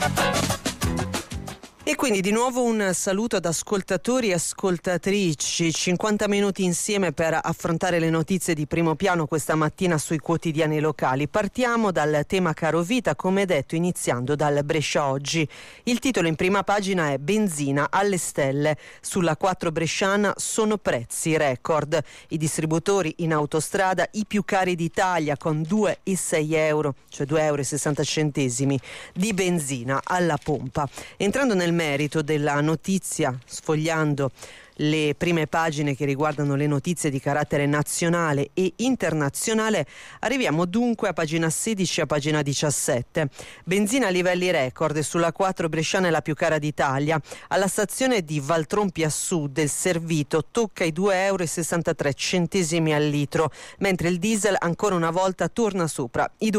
E quindi di nuovo un saluto ad ascoltatori e ascoltatrici, 50 minuti insieme per affrontare le notizie di primo piano questa mattina sui quotidiani locali. Partiamo dal tema carovita, come detto, iniziando dal Brescia Oggi. Il titolo in prima pagina è Benzina alle stelle. Sulla 4 bresciana sono prezzi record. I distributori in autostrada i più cari d'Italia con 2,6 euro, cioè 2,60 euro di benzina alla pompa. Entrando nel merito della notizia, sfogliando le prime pagine che riguardano le notizie di carattere nazionale e internazionale, arriviamo dunque a pagina 16 e a pagina 17. Benzina a livelli record, sulla 4 bresciana è la più cara d'Italia. Alla stazione di Valtrompi a Sud il servito tocca i 2,63 euro al litro, mentre il diesel ancora una volta torna sopra i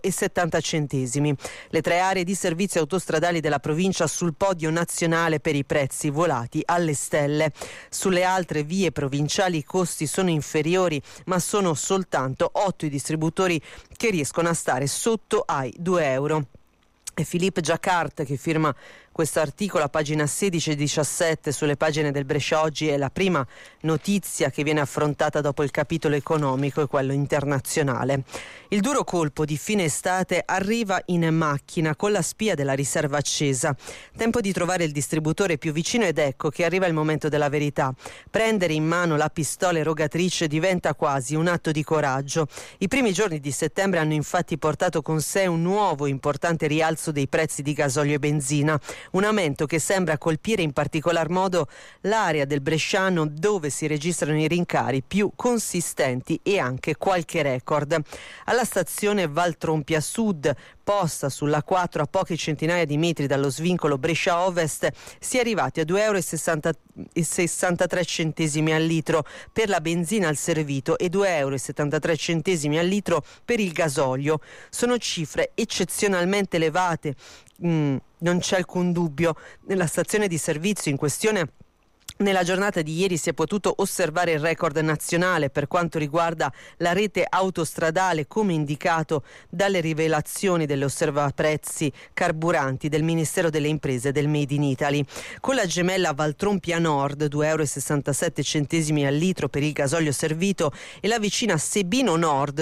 2,70 euro. Le 3 aree di servizi autostradali della provincia sul podio nazionale per i prezzi volati alle stelle. Sulle altre vie provinciali i costi sono inferiori, ma sono soltanto 8 i distributori che riescono a stare sotto ai 2 euro. È Philippe Jacquart che firma questo articolo a pagina 16 e 17 sulle pagine del Brescia Oggi. È la prima notizia che viene affrontata dopo il capitolo economico e quello internazionale. Il duro colpo di fine estate arriva in macchina con la spia della riserva accesa. Tempo di trovare il distributore più vicino ed ecco che arriva il momento della verità. Prendere in mano la pistola erogatrice diventa quasi un atto di coraggio. I primi giorni di settembre hanno infatti portato con sé un nuovo importante rialzo dei prezzi di gasolio e benzina. Un aumento che sembra colpire in particolar modo l'area del bresciano dove si registrano i rincari più consistenti e anche qualche record. Alla stazione Valtrompi a Sud, posta sulla 4 a poche centinaia di metri dallo svincolo Brescia Ovest, si è arrivati a 2,63 euro al litro per la benzina al servito e 2,73 euro al litro per il gasolio. Sono cifre eccezionalmente elevate. Non c'è alcun dubbio. Nella stazione di servizio in questione nella giornata di ieri si è potuto osservare il record nazionale per quanto riguarda la rete autostradale, come indicato dalle rivelazioni delle osservaprezzi carburanti del Ministero delle Imprese del Made in Italy. Con la gemella Valtrompi a Nord, 2,67 euro al litro per il gasolio servito, e la vicina Sebino Nord,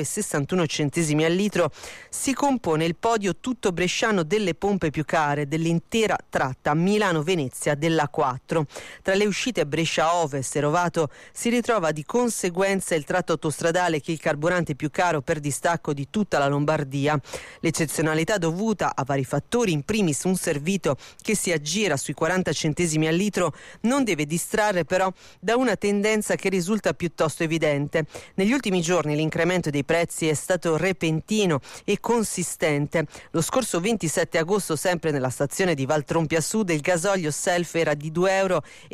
2,61 euro al litro, si compone il podio tutto bresciano delle pompe più care dell'intera tratta Milano-Venezia della 4. Tra le uscite Brescia Ovest e Rovato si ritrova di conseguenza il tratto autostradale che è il carburante più caro per distacco di tutta la Lombardia. L'eccezionalità dovuta a vari fattori, in primis un servito che si aggira sui 40 centesimi al litro, non deve distrarre però da una tendenza che risulta piuttosto evidente. Negli ultimi giorni l'incremento dei prezzi è stato repentino e consistente. Lo scorso 27 agosto, sempre nella stazione di Valtrompi a Sud, il gasolio self era di 2,17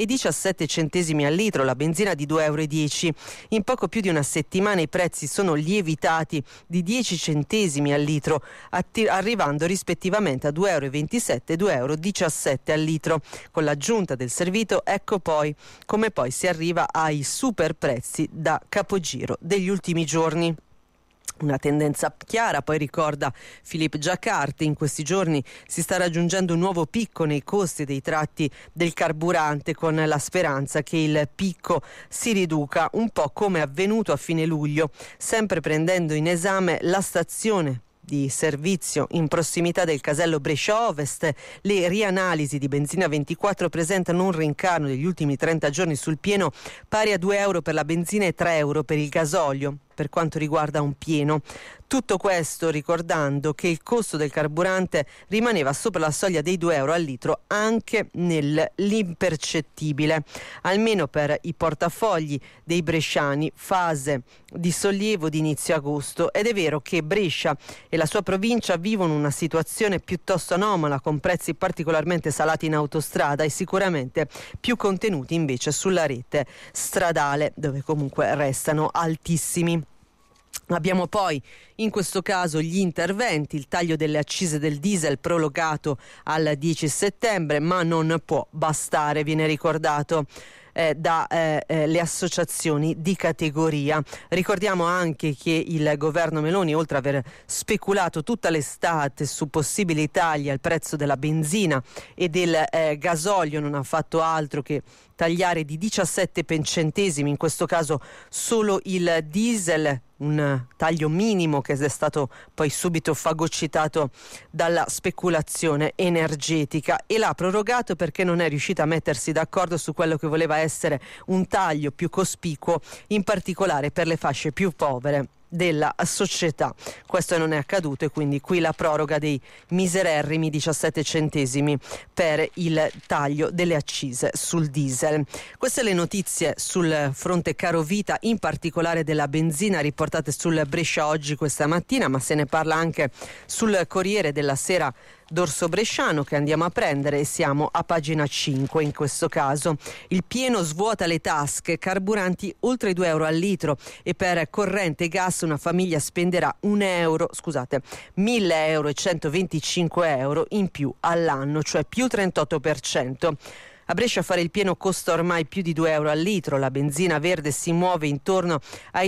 euro al litro, la benzina di 2,10 euro. In poco più di una settimana i prezzi sono lievitati di 10 centesimi al litro, arrivando rispettivamente a 2,27 euro e 2,17 euro al litro. Con l'aggiunta del servito, ecco poi come poi si arriva ai super prezzi da capogiro degli ultimi giorni. Una tendenza chiara, poi ricorda Philippe Jacquart, in questi giorni si sta raggiungendo un nuovo picco nei costi dei tratti del carburante, con la speranza che il picco si riduca un po' come avvenuto a fine luglio, sempre prendendo in esame la stazione di servizio in prossimità del casello Brescia Ovest. Le rianalisi di Benzina 24 presentano un rincaro degli ultimi 30 giorni sul pieno pari a 2 euro per la benzina e 3 euro per il gasolio per quanto riguarda un pieno. Tutto questo ricordando che il costo del carburante rimaneva sopra la soglia dei 2 euro al litro anche nell'impercettibile, almeno per i portafogli dei bresciani, fase di sollievo di inizio agosto. Ed è vero che Brescia e la sua provincia vivono una situazione piuttosto anomala, con prezzi particolarmente salati in autostrada e sicuramente più contenuti invece sulla rete stradale, dove comunque restano altissimi. Abbiamo poi in questo caso gli interventi, il taglio delle accise del diesel prorogato al 10 settembre, ma non può bastare, viene ricordato. dalle associazioni di categoria. Ricordiamo anche che il governo Meloni, oltre ad aver speculato tutta l'estate su possibili tagli al prezzo della benzina e del gasolio, non ha fatto altro che tagliare di 17 centesimi, in questo caso solo il diesel, un taglio minimo che è stato poi subito fagocitato dalla speculazione energetica, e l'ha prorogato perché non è riuscita a mettersi d'accordo su quello che voleva essere un taglio più cospicuo, in particolare per le fasce più povere della società. Questo non è accaduto e quindi qui la proroga dei misererrimi 17 centesimi per il taglio delle accise sul diesel. Queste le notizie sul fronte carovita, in particolare della benzina, riportate sul Brescia Oggi questa mattina, ma se ne parla anche sul Corriere della Sera d'Orso Bresciano, che andiamo a prendere, e siamo a pagina 5 in questo caso. Il pieno svuota le tasche, carburanti oltre 2 euro al litro, e per corrente e gas una famiglia spenderà 1.000 euro e 125 euro in più all'anno, cioè più 38%. A Brescia fare il pieno costa ormai più di 2 euro al litro, la benzina verde si muove intorno ai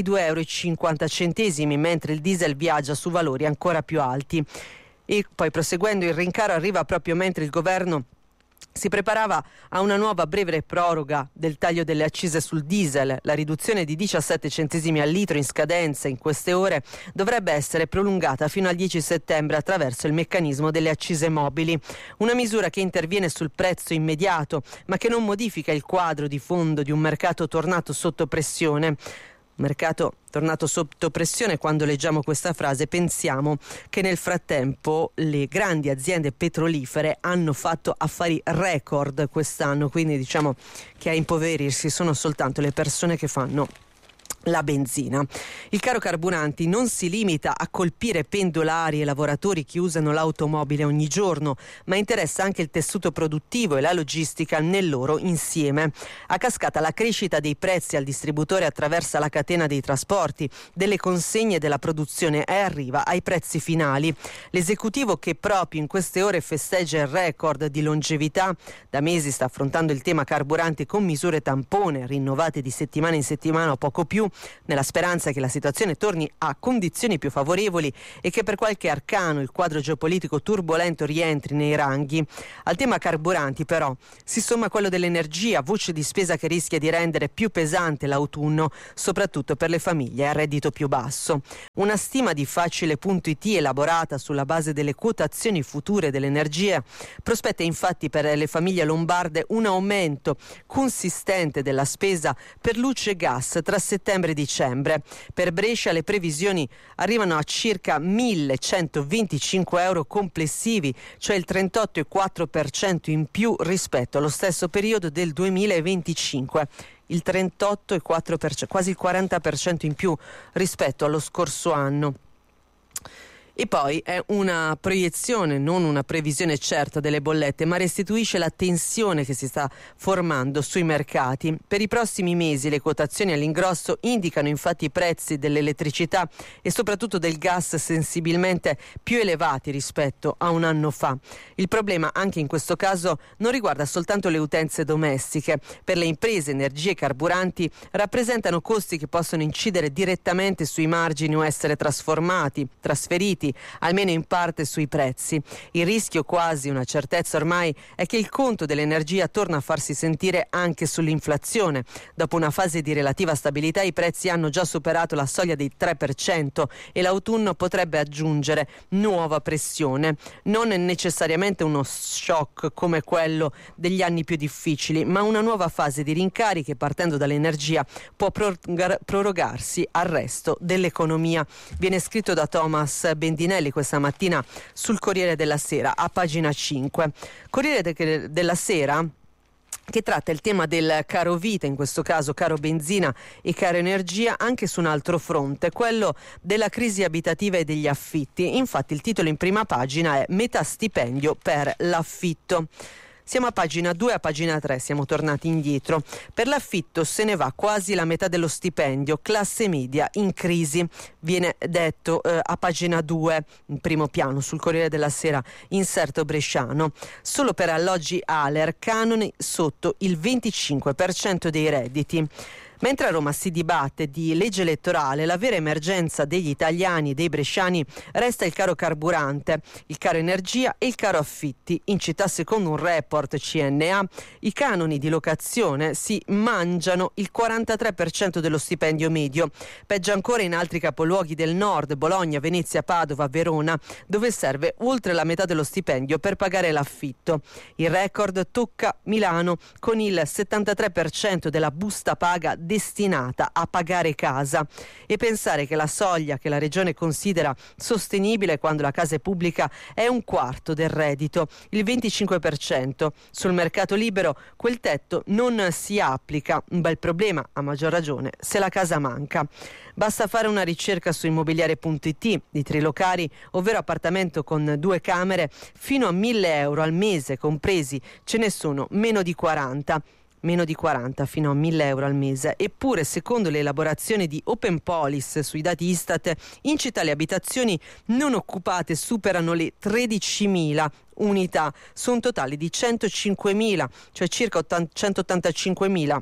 2,50 euro, mentre il diesel viaggia su valori ancora più alti. E poi, proseguendo, il rincaro arriva proprio mentre il governo si preparava a una nuova breve proroga del taglio delle accise sul diesel. La riduzione di 17 centesimi al litro in scadenza in queste ore dovrebbe essere prolungata fino al 10 settembre attraverso il meccanismo delle accise mobili, una misura che interviene sul prezzo immediato ma che non modifica il quadro di fondo di un mercato tornato sotto pressione. Mercato tornato sotto pressione, quando leggiamo questa frase pensiamo che nel frattempo le grandi aziende petrolifere hanno fatto affari record quest'anno, quindi diciamo che a impoverirsi sono soltanto le persone che fanno la benzina. Il caro carburanti non si limita a colpire pendolari e lavoratori che usano l'automobile ogni giorno, ma interessa anche il tessuto produttivo e la logistica nel loro insieme. A cascata la crescita dei prezzi al distributore attraversa la catena dei trasporti, delle consegne e della produzione e arriva ai prezzi finali. L'esecutivo, che proprio in queste ore festeggia il record di longevità, da mesi sta affrontando il tema carburanti con misure tampone rinnovate di settimana in settimana o poco più, nella speranza che la situazione torni a condizioni più favorevoli e che per qualche arcano il quadro geopolitico turbolento rientri nei ranghi. Al tema carburanti però si somma quello dell'energia, voce di spesa che rischia di rendere più pesante l'autunno, soprattutto per le famiglie a reddito più basso. Una stima di Facile.it, elaborata sulla base delle quotazioni future dell'energia, prospetta infatti per le famiglie lombarde un aumento consistente della spesa per luce e gas tra settembre e dicembre. Per Brescia le previsioni arrivano a circa 1.125 euro complessivi, cioè il 38,4% in più rispetto allo stesso periodo del 2025. Il 38,4%, quasi il 40% in più rispetto allo scorso anno. E poi è una proiezione, non una previsione certa delle bollette, ma restituisce la tensione che si sta formando sui mercati. Per i prossimi mesi le quotazioni all'ingrosso indicano infatti i prezzi dell'elettricità e soprattutto del gas sensibilmente più elevati rispetto a un anno fa. Il problema anche in questo caso non riguarda soltanto le utenze domestiche. Per le imprese, energie e carburanti rappresentano costi che possono incidere direttamente sui margini o essere trasferiti almeno in parte sui prezzi. Il rischio, quasi una certezza ormai, è che il conto dell'energia torna a farsi sentire anche sull'inflazione. Dopo una fase di relativa stabilità i prezzi hanno già superato la soglia dei 3% e l'autunno potrebbe aggiungere nuova pressione. Non necessariamente uno shock come quello degli anni più difficili, ma una nuova fase di rincari che, partendo dall'energia, può prorogarsi al resto dell'economia. Viene scritto da Thomas Bendinelli questa mattina sul Corriere della Sera a pagina 5. Corriere della Sera che tratta il tema del caro vita, in questo caso caro benzina e caro energia, anche su un altro fronte, quello della crisi abitativa e degli affitti. Infatti il titolo in prima pagina è "Metà stipendio per l'affitto". Siamo a pagina 2, a pagina 3, siamo tornati indietro. Per l'affitto se ne va quasi la metà dello stipendio, classe media in crisi, viene detto a pagina 2, in primo piano, sul Corriere della Sera, inserto bresciano. Solo per alloggi ALER, canoni sotto il 25% dei redditi. Mentre a Roma si dibatte di legge elettorale, la vera emergenza degli italiani e dei bresciani resta il caro carburante, il caro energia e il caro affitti. In città, secondo un report CNA, i canoni di locazione si mangiano il 43% dello stipendio medio. Peggio ancora in altri capoluoghi del nord, Bologna, Venezia, Padova, Verona, dove serve oltre la metà dello stipendio per pagare l'affitto. Il record tocca Milano con il 73% della busta paga destinata a pagare casa, e pensare che la soglia che la regione considera sostenibile quando la casa è pubblica è un quarto del reddito, il 25%. Sul mercato libero quel tetto non si applica, un bel problema a maggior ragione se la casa manca. Basta fare una ricerca su immobiliare.it di trilocari, ovvero appartamento con 2 camere, fino a 1.000 euro al mese compresi, ce ne sono meno di 40 fino a 1.000 euro al mese. Eppure, secondo le elaborazioni di Open Police sui dati Istat, in città le abitazioni non occupate superano le 13.000 unità su un totale di 105.000, cioè circa 185.000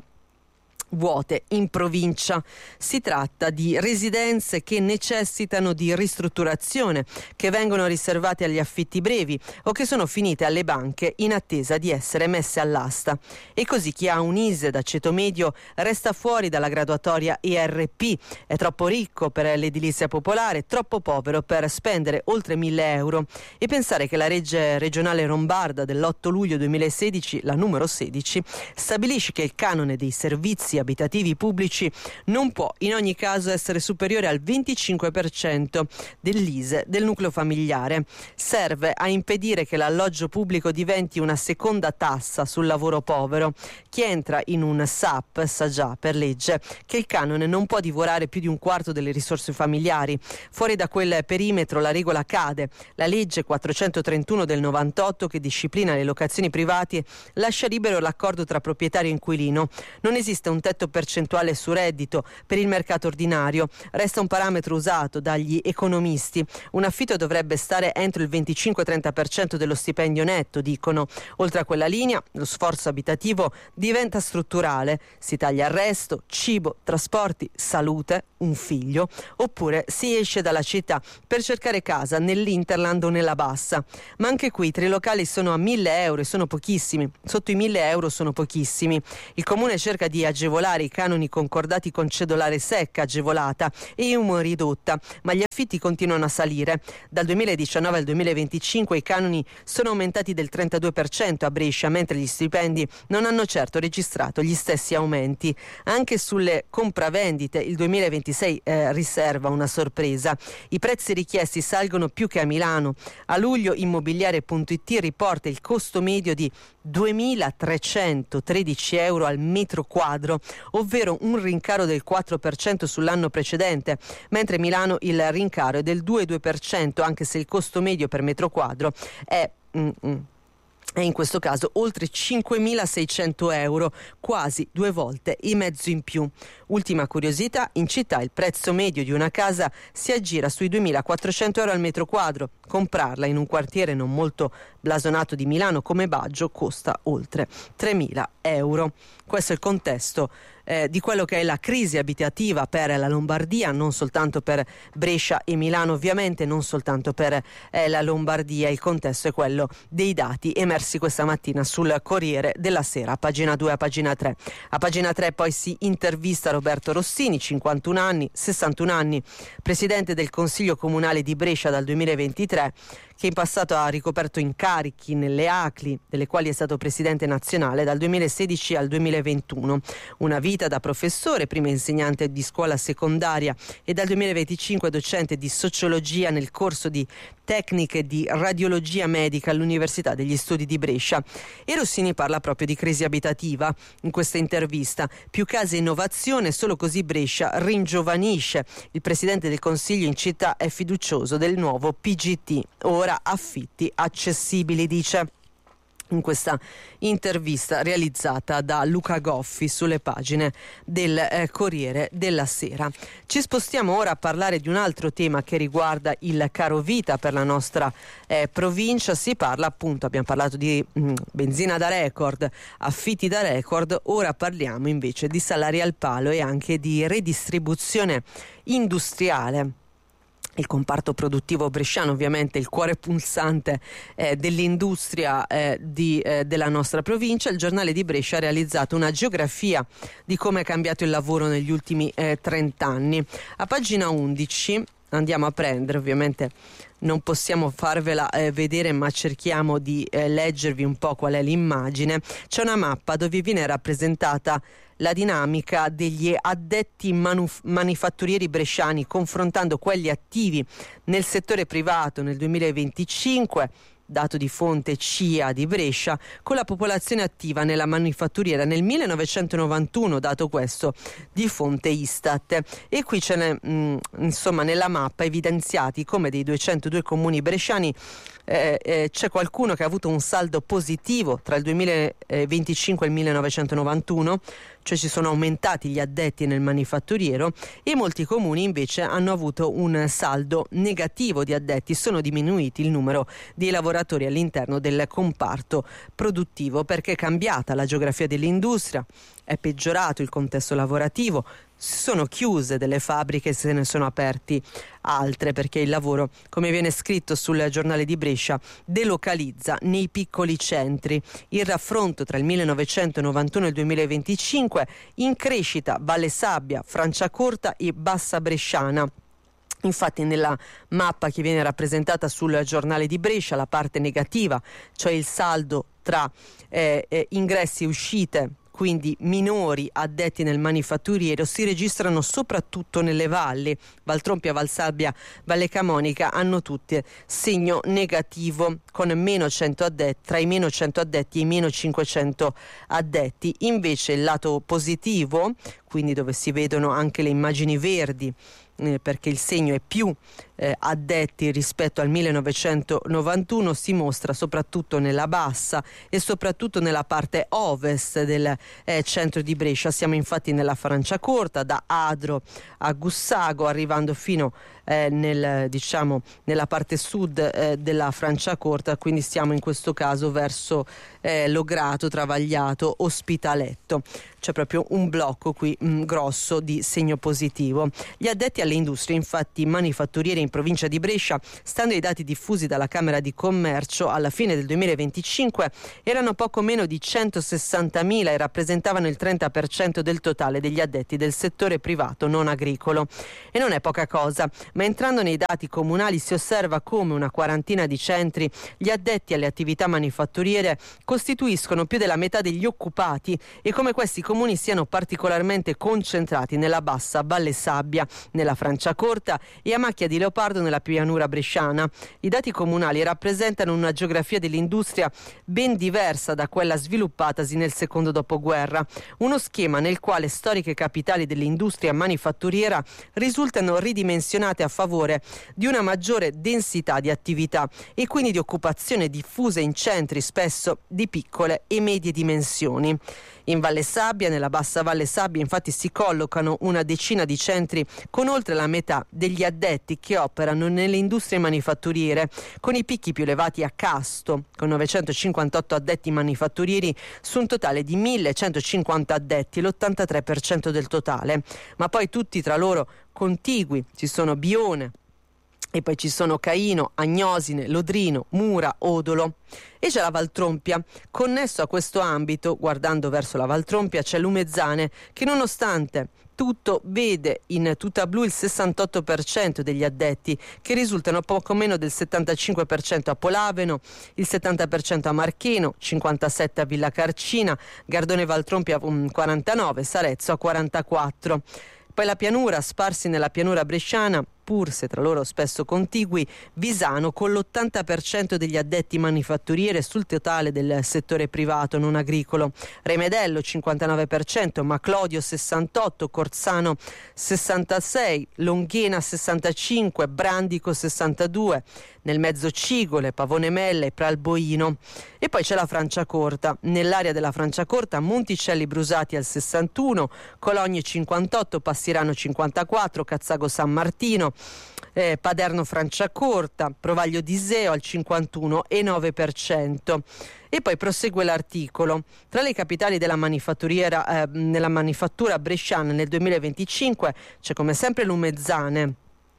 vuote in provincia. Si tratta di residenze che necessitano di ristrutturazione, che vengono riservate agli affitti brevi o che sono finite alle banche in attesa di essere messe all'asta. E così chi ha un ISEE da ceto medio resta fuori dalla graduatoria ERP, è troppo ricco per l'edilizia popolare, troppo povero per spendere oltre 1.000 euro. E pensare che la legge regionale lombarda dell'8 luglio 2016, la numero 16, stabilisce che il canone dei servizi abitativi pubblici non può in ogni caso essere superiore al 25% dell'ISEE del nucleo familiare. Serve a impedire che l'alloggio pubblico diventi una seconda tassa sul lavoro povero. Chi entra in un SAP sa già per legge che il canone non può divorare più di un quarto delle risorse familiari. Fuori da quel perimetro la regola cade. La legge 431 del 98, che disciplina le locazioni private, lascia libero l'accordo tra proprietario e inquilino. Non esiste un tetto percentuale su reddito per il mercato ordinario, resta un parametro usato dagli economisti. Un affitto dovrebbe stare entro il 25-30% dello stipendio netto, dicono. Oltre a quella linea, lo sforzo abitativo diventa strutturale. Si taglia il resto, cibo, trasporti, salute, un figlio, oppure si esce dalla città per cercare casa nell'Interland o nella Bassa. Ma anche qui i trilocali sono a 1.000 euro e sono pochissimi. Sotto i 1.000 euro sono pochissimi. Il comune cerca di agevolare i canoni concordati con cedolare secca agevolata e IMU ridotta, ma gli affitti continuano a salire. Dal 2019 al 2025 i canoni sono aumentati del 32% a Brescia, mentre gli stipendi non hanno certo registrato gli stessi aumenti. Anche sulle compravendite il 2026 riserva una sorpresa. I prezzi richiesti salgono più che a Milano. A luglio immobiliare.it riporta il costo medio di 2.313 euro al metro quadro, ovvero un rincaro del 4% sull'anno precedente, mentre Milano il rincaro è del 2,2%, anche se il costo medio per metro quadro è in questo caso oltre 5.600 euro, quasi 2 volte e mezzo in più. Ultima curiosità, in città il prezzo medio di una casa si aggira sui 2.400 euro al metro quadro. Comprarla in un quartiere non molto blasonato di Milano come Baggio costa oltre 3.000 euro. Questo è il contesto di quello che è la crisi abitativa per la Lombardia, non soltanto per Brescia e Milano, ovviamente non soltanto per la Lombardia. Il contesto è quello dei dati emersi questa mattina sul Corriere della Sera, a pagina 2 e a pagina 3. A pagina 3 poi si intervista Roberto Rossini, 51 anni, 61 anni, presidente del Consiglio Comunale di Brescia dal 2023, che in passato ha ricoperto incarichi nelle ACLI, delle quali è stato presidente nazionale dal 2016 al 2021. Una vita da professore, prima insegnante di scuola secondaria e dal 2025 docente di sociologia nel corso di tecniche di radiologia medica all'Università degli Studi di Brescia. E Rossini parla proprio di crisi abitativa in questa intervista. Più case e innovazione, solo così Brescia ringiovanisce. Il presidente del Consiglio in città è fiducioso del nuovo PGT. Ora affitti accessibili, dice. in questa intervista realizzata da Luca Goffi sulle pagine del Corriere della Sera. Ci spostiamo ora a parlare di un altro tema che riguarda il caro vita per la nostra provincia. Si parla appunto, abbiamo parlato di benzina da record, affitti da record, ora parliamo invece di salari al palo e anche di redistribuzione industriale. Il comparto produttivo bresciano, ovviamente il cuore pulsante dell'industria della nostra provincia. Il giornale di Brescia ha realizzato una geografia di come è cambiato il lavoro negli ultimi 30 anni. A pagina 11 andiamo a prendere, ovviamente non possiamo farvela vedere, ma cerchiamo di leggervi un po' qual è l'immagine. C'è una mappa dove viene rappresentata la dinamica degli addetti manifatturieri bresciani, confrontando quelli attivi nel settore privato nel 2025, dato di fonte CIA di Brescia, con la popolazione attiva nella manifatturiera nel 1991, dato questo di fonte Istat. E qui ce n'è insomma nella mappa evidenziati come dei 202 comuni bresciani c'è qualcuno che ha avuto un saldo positivo tra il 2025 e il 1991, cioè ci sono aumentati gli addetti nel manifatturiero, e molti comuni invece hanno avuto un saldo negativo di addetti, sono diminuiti il numero di lavoratori all'interno del comparto produttivo perché è cambiata la geografia dell'industria, è peggiorato il contesto lavorativo, si sono chiuse delle fabbriche, se ne sono aperti altre, perché il lavoro, come viene scritto sul giornale di Brescia, delocalizza nei piccoli centri. Il raffronto tra il 1991 e il 2025, in crescita Valle Sabbia, Franciacorta e Bassa Bresciana. Infatti nella mappa che viene rappresentata sul giornale di Brescia, la parte negativa, cioè il saldo tra ingressi e uscite, quindi minori addetti nel manifatturiero, si registrano soprattutto nelle valli. Valtrompia, Valsabbia, Valle Camonica hanno tutte segno negativo, con meno 100 addetti, tra i meno 100 addetti e i meno 500 addetti. Invece il lato positivo, quindi dove si vedono anche le immagini verdi, perché il segno è più addetti rispetto al 1991, si mostra soprattutto nella bassa e soprattutto nella parte ovest del centro di Brescia. Siamo infatti nella Franciacorta, da Adro a Gussago, arrivando fino nella parte sud della Franciacorta, quindi stiamo in questo caso verso Lograto, Travagliato, Ospitaletto. C'è proprio un blocco qui grosso di segno positivo. Gli addetti alle industrie, infatti manifatturiere in provincia di Brescia, stando ai dati diffusi dalla Camera di Commercio, alla fine del 2025 erano poco meno di 160.000 e rappresentavano il 30% del totale degli addetti del settore privato non agricolo. E non è poca cosa, ma entrando nei dati comunali si osserva come una quarantina di centri, gli addetti alle attività manifatturiere costituiscono più della metà degli occupati, e come questi comuni siano particolarmente concentrati nella bassa Valle Sabbia, nella Franciacorta e a Macchia di Leopardo nella pianura bresciana. I dati comunali rappresentano una geografia dell'industria ben diversa da quella sviluppatasi nel secondo dopoguerra, uno schema nel quale storiche capitali dell'industria manifatturiera risultano ridimensionate a favore di una maggiore densità di attività e quindi di occupazione diffusa in centri spesso di piccole e medie dimensioni. In Valle Sabbia, nella bassa Valle Sabbia, infatti si collocano una decina di centri con oltre la metà degli addetti che operano nelle industrie manifatturiere, con i picchi più elevati a Casto, con 958 addetti manifatturieri su un totale di 1150 addetti, l'83% del totale. Ma poi tutti tra loro contigui, ci sono Bione, e poi ci sono Caino, Agnosine, Lodrino, Mura, Odolo. E c'è la Valtrompia. Connesso a questo ambito, guardando verso la Valtrompia, c'è Lumezzane, che nonostante tutto vede in tuta blu il 68% degli addetti, che risultano poco meno del 75% a Polaveno, il 70% a Marcheno, 57% a Villa Carcina, Gardone Valtrompia 49%, Sarezzo a 44%. Poi la pianura, sparsi nella pianura bresciana, pur se tra loro spesso contigui, Visano con l'80% degli addetti manifatturieri sul totale del settore privato non agricolo, Remedello 59%, Maclodio 68%, Corsano 66%, Longhena 65%, Brandico 62%, nel mezzo Cigole, Pavone Melle e Pralboino. E poi c'è la Franciacorta. Nell'area della Franciacorta Monticelli Brusati al 61%, Cologne 58%, Passirano 54%, Cazzago San Martino, Paderno Franciacorta, Provaglio d'Iseo al 51,9%. E poi prosegue l'articolo. Tra le capitali della nella manifattura bresciana nel 2025 c'è come sempre Lumezzane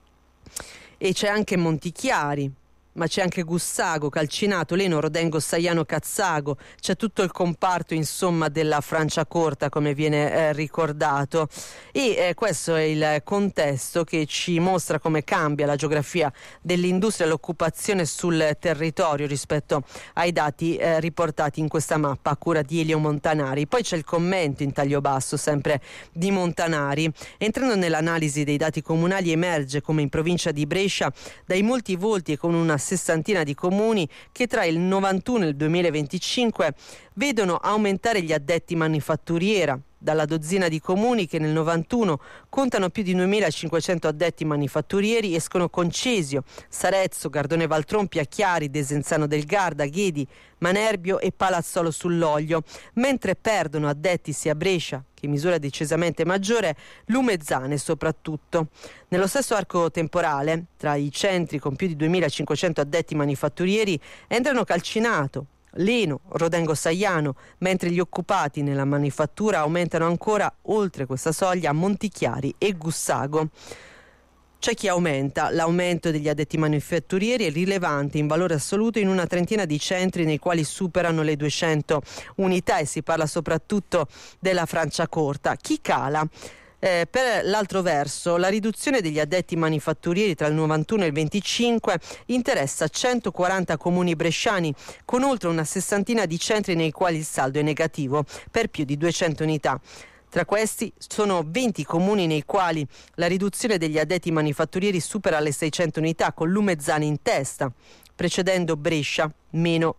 e c'è anche Montichiari, ma c'è anche Gussago, Calcinato, Leno, Rodengo, Saiano, Cazzago, c'è tutto il comparto insomma della Franciacorta come viene ricordato e questo è il contesto che ci mostra come cambia la geografia dell'industria e l'occupazione sul territorio rispetto ai dati riportati in questa mappa a cura di Elio Montanari. Poi c'è il commento in taglio basso sempre di Montanari. Entrando nell'analisi dei dati comunali emerge come in provincia di Brescia dai molti volti e con una sessantina di comuni che tra il 91 e il 2025 vedono aumentare gli addetti manifatturiera, dalla dozzina di comuni che nel 91 contano più di 2.500 addetti manifatturieri escono Concesio, Sarezzo, Gardone Valtrompia, Chiari, Desenzano del Garda, Ghedi, Manerbio e Palazzolo sull'Oglio, mentre perdono addetti sia Brescia, che in misura decisamente maggiore, Lumezzane soprattutto. Nello stesso arco temporale, tra i centri con più di 2.500 addetti manifatturieri entrano Calcinato, Leno, Rodengo Saiano, mentre gli occupati nella manifattura aumentano ancora oltre questa soglia a Montichiari e Gussago. C'è chi aumenta. L'aumento degli addetti manifatturieri è rilevante in valore assoluto in una trentina di centri nei quali superano le 200 unità e si parla soprattutto della Franciacorta. Chi cala? Per l'altro verso, la riduzione degli addetti manifatturieri tra il 91 e il 25 interessa 140 comuni bresciani con oltre una sessantina di centri nei quali il saldo è negativo per più di 200 unità. Tra questi sono 20 comuni nei quali la riduzione degli addetti manifatturieri supera le 600 unità, con Lumezzane in testa, precedendo Brescia, meno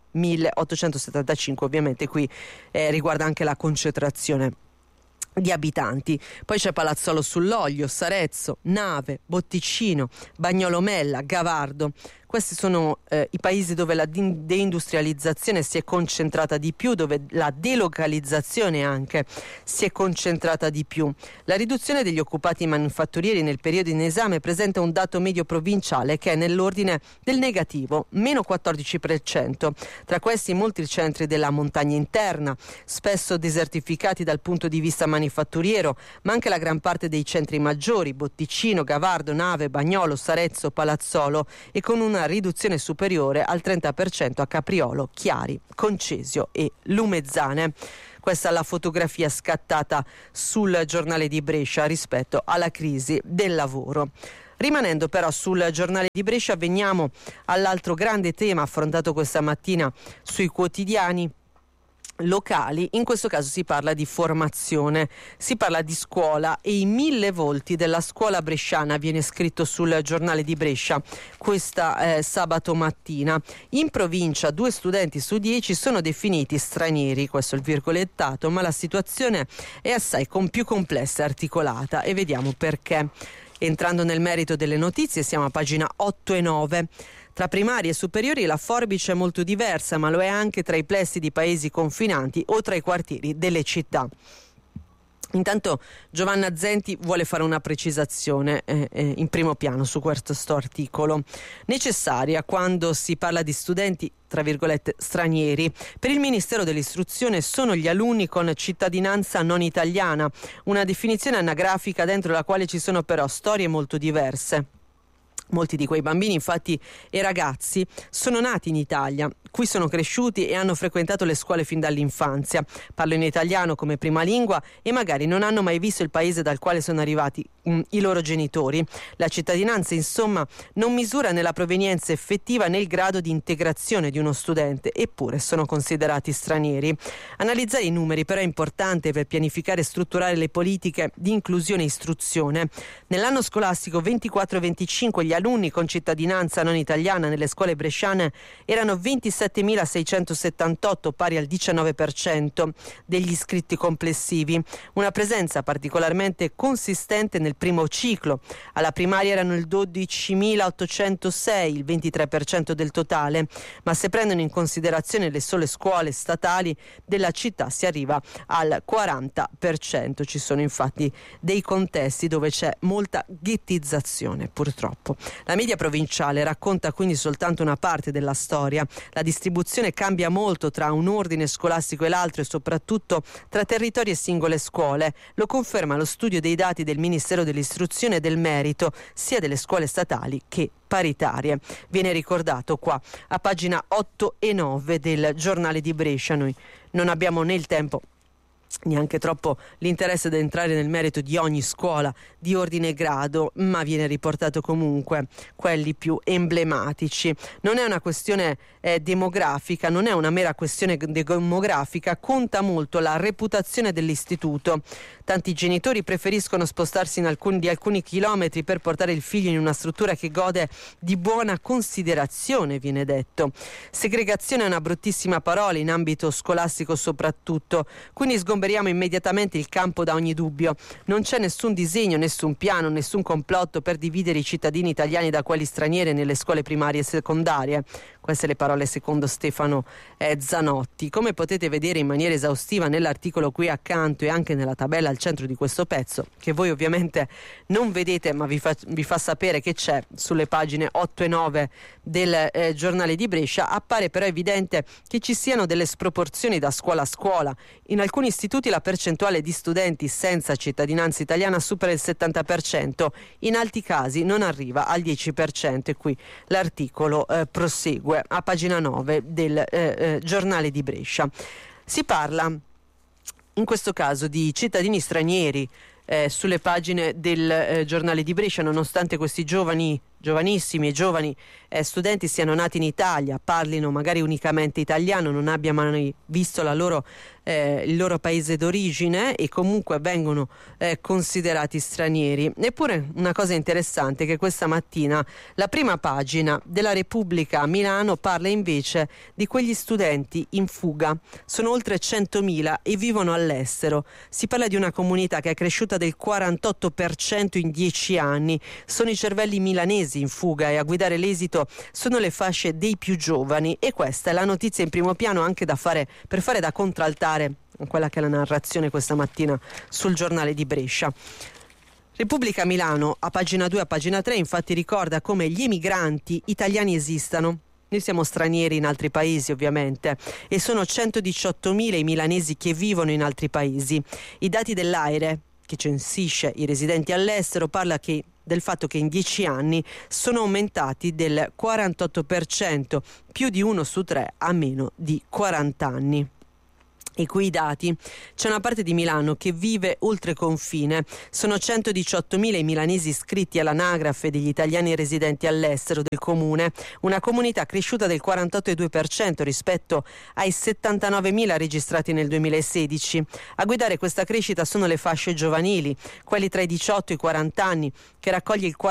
1875. Ovviamente qui riguarda anche la concentrazione di abitanti. Poi c'è Palazzolo sull'Oglio, Sarezzo, Nave, Botticino, Bagnolo Mella, Gavardo. Questi sono i paesi dove la deindustrializzazione si è concentrata di più, dove la delocalizzazione anche si è concentrata di più. La riduzione degli occupati manifatturieri nel periodo in esame presenta un dato medio provinciale che è nell'ordine del negativo, meno 14%. Tra questi molti centri della montagna interna, spesso desertificati dal punto di vista manifatturiero, ma anche la gran parte dei centri maggiori, Botticino, Gavardo, Nave, Bagnolo, Sarezzo, Palazzolo, e con una riduzione superiore al 30% a Capriolo, Chiari, Concesio e Lumezzane. Questa è la fotografia scattata sul giornale di Brescia rispetto alla crisi del lavoro. Rimanendo però sul giornale di Brescia, veniamo all'altro grande tema affrontato questa mattina sui quotidiani locali. In questo caso si parla di formazione, si parla di scuola e i 1000 volti della scuola bresciana viene scritto sul giornale di Brescia questa sabato mattina. In provincia 2 studenti su 10 sono definiti stranieri, questo è il virgolettato, ma la situazione è assai più complessa e articolata e vediamo perché. Entrando nel merito delle notizie, siamo a pagina 8 e 9. Tra primarie e superiori la forbice è molto diversa, ma lo è anche tra i plessi di paesi confinanti o tra i quartieri delle città. Intanto Giovanna Zenti vuole fare una precisazione in primo piano su questo articolo, necessaria quando si parla di studenti tra virgolette stranieri. Per il Ministero dell'Istruzione sono gli alunni con cittadinanza non italiana, una definizione anagrafica dentro la quale ci sono però storie molto diverse. Molti di quei bambini, infatti, e ragazzi sono nati in Italia, qui sono cresciuti e hanno frequentato le scuole fin dall'infanzia, parlano italiano come prima lingua e magari non hanno mai visto il paese dal quale sono arrivati i loro genitori. La cittadinanza, insomma, non misura né la provenienza effettiva né il grado di integrazione di uno studente, eppure sono considerati stranieri. Analizzare i numeri però è importante per pianificare e strutturare le politiche di inclusione e istruzione. Nell'anno scolastico 24-25 gli alunni con cittadinanza non italiana nelle scuole bresciane erano 27.678, pari al 19% degli iscritti complessivi, una presenza particolarmente consistente nel primo ciclo. Alla primaria erano il 12.806, il 23% del totale, ma se prendono in considerazione le sole scuole statali della città si arriva al 40%. Ci sono infatti dei contesti dove c'è molta ghettizzazione, purtroppo. La media provinciale racconta quindi soltanto una parte della storia. La distribuzione cambia molto tra un ordine scolastico e l'altro e soprattutto tra territori e singole scuole. Lo conferma lo studio dei dati del Ministero dell'Istruzione e del Merito, sia delle scuole statali che paritarie. Viene ricordato qua a pagina 8 e 9 del Giornale di Brescia. Noi non abbiamo né il tempo neanche troppo l'interesse ad entrare nel merito di ogni scuola di ordine e grado, ma viene riportato comunque quelli più emblematici. Non è una questione demografica, non è una mera questione demografica, conta molto la reputazione dell'istituto. Tanti genitori preferiscono spostarsi di alcuni chilometri per portare il figlio in una struttura che gode di buona considerazione, viene detto. Segregazione è una bruttissima parola in ambito scolastico soprattutto, quindi sgomberiamo immediatamente il campo da ogni dubbio. Non c'è nessun disegno, nessun piano, nessun complotto per dividere i cittadini italiani da quelli stranieri nelle scuole primarie e secondarie. Queste le parole secondo Stefano Zanotti. Come potete vedere in maniera esaustiva nell'articolo qui accanto e anche nella tabella al centro di questo pezzo, che voi ovviamente non vedete ma vi fa sapere che c'è sulle pagine 8 e 9 del Giornale di Brescia, appare però evidente che ci siano delle sproporzioni da scuola a scuola. In alcuni istituti la percentuale di studenti senza cittadinanza italiana supera il 70%, in altri casi non arriva al 10%, e qui l'articolo prosegue a pagina 9 del Giornale di Brescia. Si parla in questo caso di cittadini stranieri sulle pagine del Giornale di Brescia, nonostante questi giovanissimi e giovani studenti siano nati in Italia, parlino magari unicamente italiano, non abbiano mai visto il loro paese d'origine e comunque vengono considerati stranieri. Eppure una cosa interessante è che questa mattina la prima pagina della Repubblica a Milano parla invece di quegli studenti in fuga. Sono oltre 100.000 e vivono all'estero. Si parla di una comunità che è cresciuta del 48% in 10 anni. Sono i cervelli milanesi in fuga e a guidare l'esito sono le fasce dei più giovani, e questa è la notizia in primo piano anche per fare da contraltare a quella che è la narrazione questa mattina sul Giornale di Brescia. Repubblica Milano a pagina 2 e a pagina 3 infatti ricorda come gli emigranti italiani esistano. Noi siamo stranieri in altri paesi ovviamente e sono 118.000 i milanesi che vivono in altri paesi. I dati dell'AIRE, che censisce i residenti all'estero, parla del fatto che in 10 anni sono aumentati del 48%, più di 1 su 3 ha meno di 40 anni. E qui i dati, c'è una parte di Milano che vive oltre confine, sono 118.000 i milanesi iscritti all'anagrafe degli italiani residenti all'estero del comune, una comunità cresciuta del 48,2% rispetto ai 79.000 registrati nel 2016. A guidare questa crescita sono le fasce giovanili, quelli tra i 18 e i 40 anni, che raccoglie il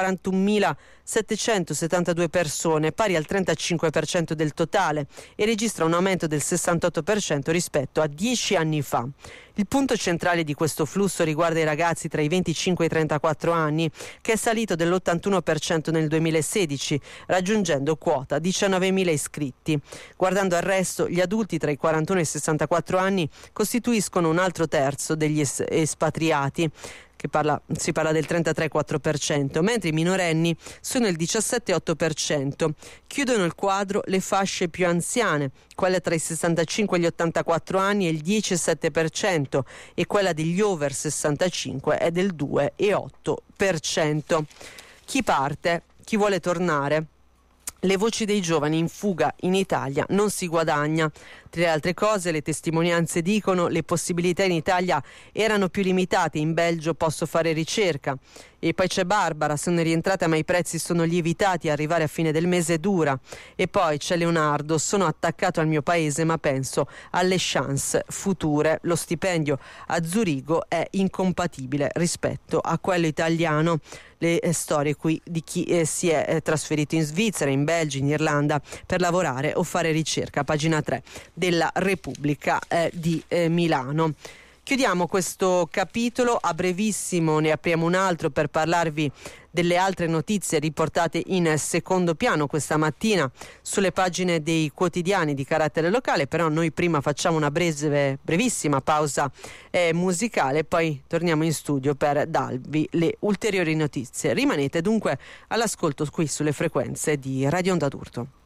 41.772 persone, pari al 35% del totale, e registra un aumento del 68% rispetto a 10 anni fa. Il punto centrale di questo flusso riguarda i ragazzi tra i 25 e i 34 anni, che è salito dell'81% nel 2016, raggiungendo quota 19.000 iscritti. Guardando al resto, gli adulti tra i 41 e i 64 anni costituiscono un altro terzo degli espatriati, si parla del 33,4%, mentre i minorenni sono il 17,8%. Chiudono il quadro le fasce più anziane, quella tra i 65 e gli 84 anni è il 10,7% e quella degli over 65 è del 2,8%. Chi parte? chi vuole tornare. Le voci dei giovani in fuga in Italia non si guadagna. Tra le altre cose, le testimonianze dicono le possibilità in Italia erano più limitate, in Belgio posso fare ricerca. E poi c'è Barbara, sono rientrata ma i prezzi sono lievitati, arrivare a fine del mese è dura. E poi c'è Leonardo, sono attaccato al mio paese ma penso alle chance future. Lo stipendio a Zurigo è incompatibile rispetto a quello italiano. Le storie qui di chi si è trasferito in Svizzera, in Belgio, in Irlanda per lavorare o fare ricerca, pagina 3 della Repubblica di Milano. Chiudiamo questo capitolo, a brevissimo ne apriamo un altro per parlarvi delle altre notizie riportate in secondo piano questa mattina sulle pagine dei quotidiani di carattere locale, però noi prima facciamo una brevissima pausa musicale, poi torniamo in studio per darvi le ulteriori notizie. Rimanete dunque all'ascolto qui sulle frequenze di Radio Onda d'Urto.